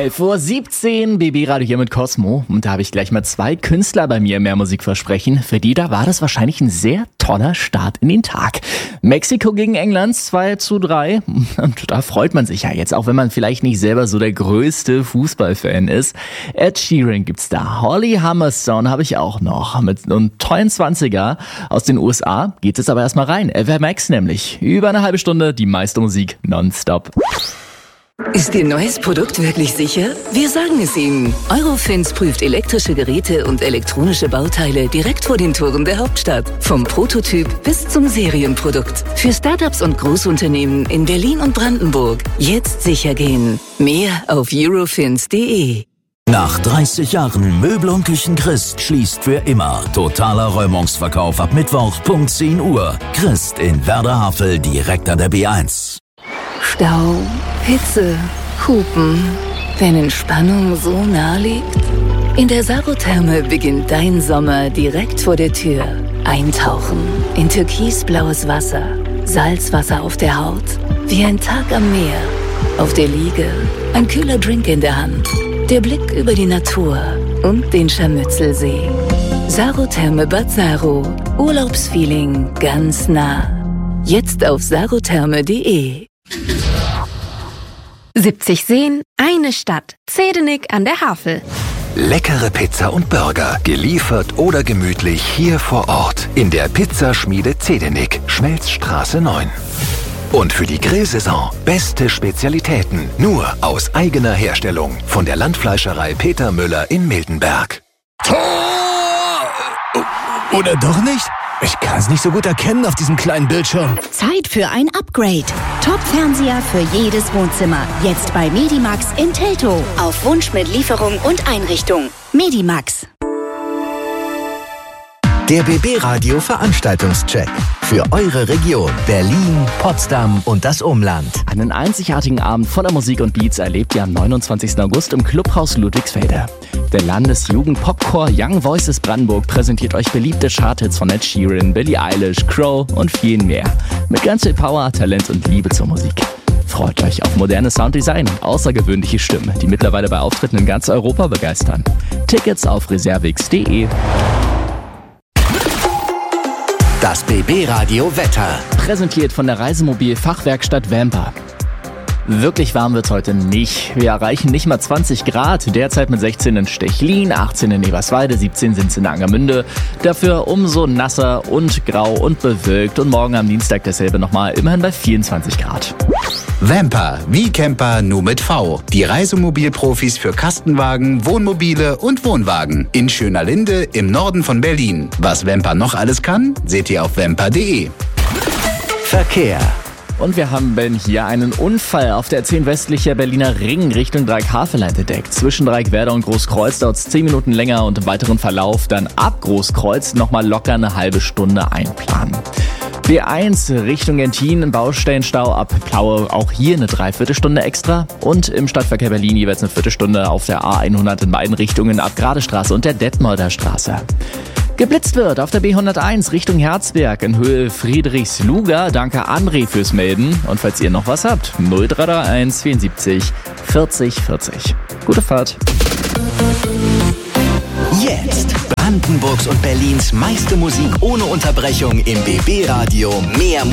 11:17 Uhr, BB-Radio hier mit Cosmo. Und da habe ich gleich mal 2 Künstler bei mir im Mehrmusikversprechen. Für die da war das wahrscheinlich ein sehr toller Start in den Tag. Mexiko gegen England 2:3. Und da freut man sich ja jetzt, auch wenn man vielleicht nicht selber so der größte Fußballfan ist. Ed Sheeran gibt's da. Holly Humberstone habe ich auch noch. Mit einem tollen 20er aus den USA geht's jetzt aber erstmal rein. FMX nämlich. Über eine halbe Stunde die meiste Musik nonstop. Ist Ihr neues Produkt wirklich sicher? Wir sagen es Ihnen. Eurofins prüft elektrische Geräte und elektronische Bauteile direkt vor den Toren der Hauptstadt. Vom Prototyp bis zum Serienprodukt. Für Startups und Großunternehmen in Berlin und Brandenburg. Jetzt sicher gehen. Mehr auf eurofins.de. Nach 30 Jahren Möbel und Küchen Christ schließt für immer. Totaler Räumungsverkauf ab Mittwoch, Punkt 10 Uhr. Christ in Werder-Havel, direkt an der B1. Stau, Hitze, Hupen. Wenn Entspannung so nah liegt? In der Sarotherme beginnt dein Sommer direkt vor der Tür. Eintauchen in türkisblaues Wasser, Salzwasser auf der Haut, wie ein Tag am Meer. Auf der Liege, ein kühler Drink in der Hand, der Blick über die Natur und den Scharmützelsee. Sarotherme Bad Saro, Urlaubsfeeling ganz nah. Jetzt auf sarotherme.de. 70 Seen, eine Stadt. Zedenik an der Havel. Leckere Pizza und Burger, geliefert oder gemütlich hier vor Ort in der Pizzaschmiede Zedenik, Schmelzstraße 9. Und für die Grillsaison beste Spezialitäten, nur aus eigener Herstellung von der Landfleischerei Peter Müller in Miltenberg. Tor! Oder doch nicht? Ich kann es nicht so gut erkennen auf diesem kleinen Bildschirm. Zeit für ein Upgrade. Top-Fernseher für jedes Wohnzimmer. Jetzt bei Medimax in Teltow. Auf Wunsch mit Lieferung und Einrichtung. Medimax. Der BB-Radio Veranstaltungscheck. Für eure Region Berlin, Potsdam und das Umland. Einen einzigartigen Abend voller Musik und Beats erlebt ihr am 29. August im Clubhaus Ludwigsfelde. Der Landesjugend-Popchor Young Voices Brandenburg präsentiert euch beliebte Charthits von Ed Sheeran, Billie Eilish, Crow und vielen mehr. Mit ganz viel Power, Talent und Liebe zur Musik. Freut euch auf modernes Sounddesign und außergewöhnliche Stimmen, die mittlerweile bei Auftritten in ganz Europa begeistern. Tickets auf reservix.de. Das BB-Radio Wetter. Präsentiert von der Reisemobil-Fachwerkstatt Vamper. Wirklich warm wird's heute nicht. Wir erreichen nicht mal 20 Grad, derzeit mit 16 in Stechlin, 18 in Eberswalde, 17 sind's in Angermünde. Dafür umso nasser und grau und bewölkt und morgen am Dienstag dasselbe nochmal, immerhin bei 24 Grad. Vamper, wie Camper, nur mit V. Die Reisemobilprofis für Kastenwagen, Wohnmobile und Wohnwagen. In Schönerlinde im Norden von Berlin. Was Vamper noch alles kann, seht ihr auf vamper.de. Verkehr. Und wir haben hier einen Unfall auf der 10 westlicher Berliner Ring Richtung Dreieck-Havelland entdeckt. Zwischen Dreieckwerder und Großkreuz dauert es 10 Minuten länger und im weiteren Verlauf dann ab Großkreuz nochmal locker eine halbe Stunde einplanen. B1 Richtung Gentin, Baustellenstau ab Plaue, auch hier eine Dreiviertelstunde extra. Und im Stadtverkehr Berlin jeweils eine Viertelstunde auf der A100 in beiden Richtungen ab Gradestraße und der Detmolder Straße. Geblitzt wird auf der B101 Richtung Herzberg in Höhe Friedrichsluga. Danke André fürs Melden. Und falls ihr noch was habt, 0331 74 40 40. Gute Fahrt. Jetzt Brandenburgs und Berlins meiste Musik ohne Unterbrechung im BB-Radio. Mehr